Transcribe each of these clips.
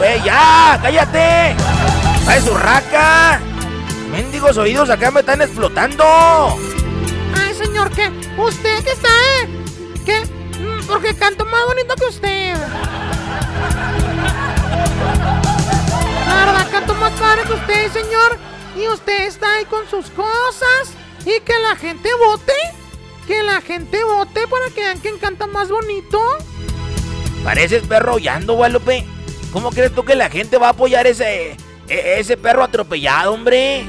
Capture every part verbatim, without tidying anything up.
¡Eh, ya! ¡Cállate! ¡Ay, su raca! ¡Mendigos oídos acá me están explotando! Ay, señor, ¿qué? ¿Usted qué está, eh? ¿Qué? Mm, porque canto más bonito que usted. La verdad, canto más padre que usted, señor. Y usted está ahí con sus cosas. Y que la gente vote. Que la gente vote para que vean quién canta más bonito. Pareces perro aullando, Guadalupe. ¿Cómo crees tú que la gente va a apoyar ese... ese perro atropellado, hombre?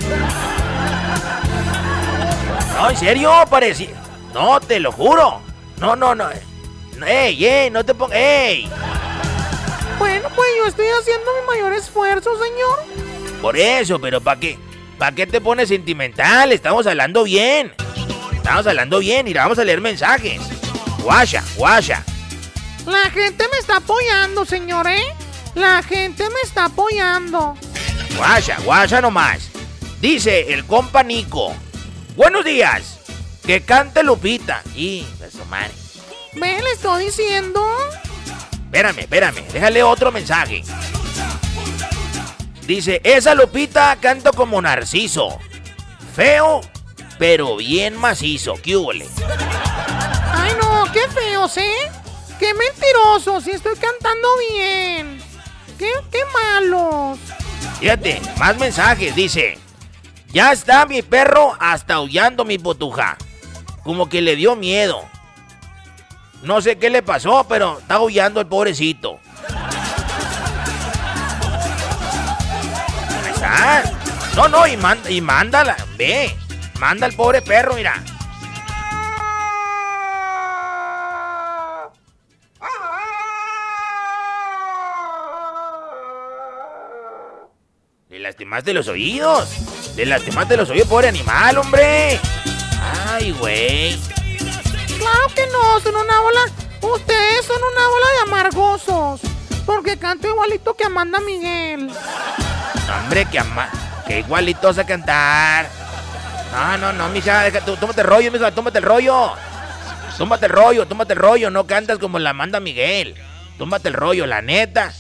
No, en serio, parecía... No, te lo juro. No, no, no. ¡Ey, ey! No te pongas... ¡Ey! Bueno, pues yo estoy haciendo mi mayor esfuerzo, señor. Por eso, pero ¿para qué? ¿Para qué te pones sentimental? Estamos hablando bien. Estamos hablando bien y vamos a leer mensajes. Guasha, guasha. La gente me está apoyando, señor, ¿eh? La gente me está apoyando. Guasha, guasha nomás. Dice el compa Nico. Buenos días. Que cante Lupita. Y, eso, madre. ¿Ve? Le estoy diciendo. Espérame, espérame. Déjale otro mensaje. Dice, esa Lupita canto como Narciso. Feo, pero bien macizo. ¿Qué húbole? Ay, no, qué feos, ¿eh? Qué mentirosos. Si estoy cantando bien. Qué, qué malos. Fíjate, más mensajes. Dice, ya está mi perro hasta aullando mi potuja. Como que le dio miedo. No sé qué le pasó, pero está aullando el pobrecito. ¿Dónde está? No, no, y, manda, y mándala. Ve, manda al pobre perro, mira. Le lastimaste los oídos. Le lastimaste los oídos, pobre animal, hombre. Ay, güey. Claro que no, son una bola. Ustedes son una bola de amargosos. Porque canto igualito que Amanda Miguel. No, hombre, que ama, que igualito vas a cantar. No, no, no, mija, deja, tú, tómate el rollo, mija, tómate el rollo. Tómate el rollo, tómate el rollo. No cantas como la Amanda Miguel. Tómate el rollo, la neta.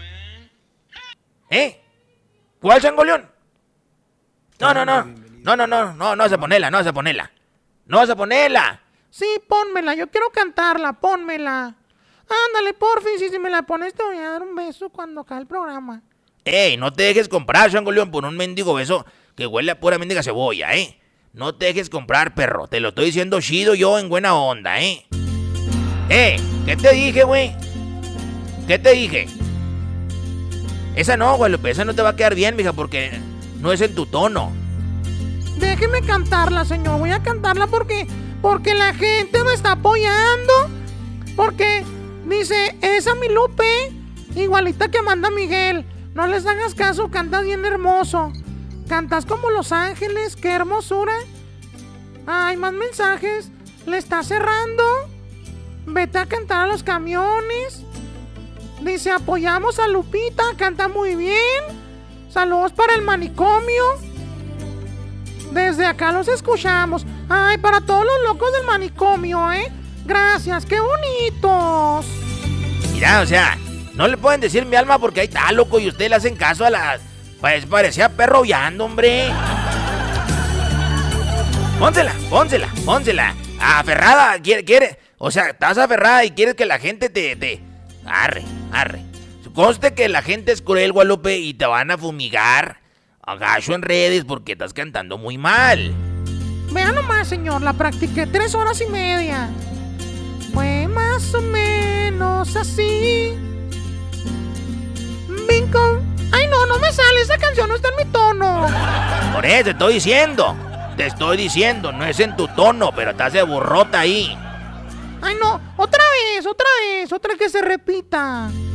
¿Eh? ¿Cuál Sangoleón? No, no, no. No, no, no, no, no vas a ponerla, no vas a ponerla. No vas a ponerla. Sí, pónmela, yo quiero cantarla, pónmela. Ándale, porfis, si me la pones te voy a dar un beso cuando acabe el programa. Ey, no te dejes comprar, Sangoleón, por un mendigo beso que huele a pura mendiga cebolla, ¿eh? No te dejes comprar, perro. Te lo estoy diciendo chido yo en buena onda, ¿eh? Eh, ¿qué te dije, güey? ¿Qué te dije? Esa no, Guadalupe, esa no te va a quedar bien, mija, porque no es en tu tono. Déjeme cantarla, señor. Voy a cantarla porque... Porque la gente me está apoyando. Porque dice, esa mi Lupe, igualita que Amanda Miguel. No les hagas caso, cantas bien hermoso. Cantas como Los Ángeles, qué hermosura. Ay, más mensajes. Le está cerrando. Vete a cantar a los camiones. Dice, apoyamos a Lupita, canta muy bien. Saludos para el manicomio. Desde acá los escuchamos. Ay, para todos los locos del manicomio, ¿eh? Gracias, qué bonitos. Mira, o sea, no le pueden decir mi alma porque ahí está, loco, y ustedes le hacen caso a las... Pues parecía perro aullando, hombre. Pónsela, pónsela, pónsela. Aferrada, quiere, quiere... O sea, estás aferrada y quieres que la gente te... te... Arre, arre. Conste que la gente es cruel, Guadalupe, y te van a fumigar. Agacho en redes porque estás cantando muy mal. Vea nomás, señor, la practiqué tres horas y media. Fue más o menos así. Bingo. Ay, no, no me sale, esa canción no está en mi tono. Por eso te estoy diciendo. Te estoy diciendo, no es en tu tono, pero estás de burrota ahí. Ay, no, otra vez, otra vez, otra que se repita.